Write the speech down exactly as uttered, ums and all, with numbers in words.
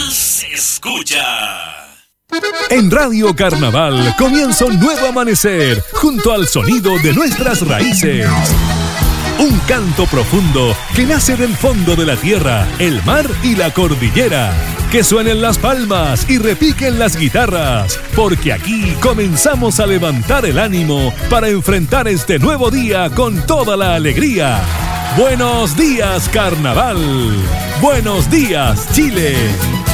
se escucha. En Radio Carnaval comienza un nuevo amanecer junto al sonido de nuestras raíces. Un canto profundo que nace del fondo de la tierra, el mar y la cordillera. Que suenen las palmas y repiquen las guitarras, porque aquí comenzamos a levantar el ánimo para enfrentar este nuevo día con toda la alegría. Buenos días, Carnaval. Buenos días, Chile.